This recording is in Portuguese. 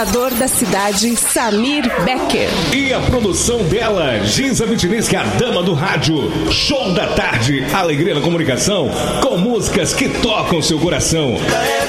comunicador da cidade, Samir Becker. E a produção dela, Giza Vitiniski, a dama do rádio. Show da tarde, alegria na comunicação, com músicas que tocam seu coração.